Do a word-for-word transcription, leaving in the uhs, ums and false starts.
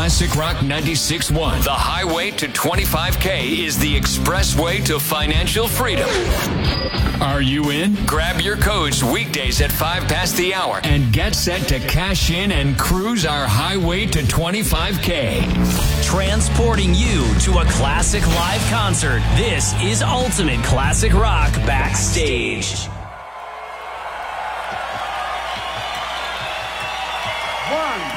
Classic Rock ninety-six point one. The highway to twenty-five K is the expressway to financial freedom. Are you in? Grab your codes weekdays at five past the hour and get set to cash in and cruise our highway to twenty-five K. Transporting you to a classic live concert. This is Ultimate Classic Rock Backstage. One.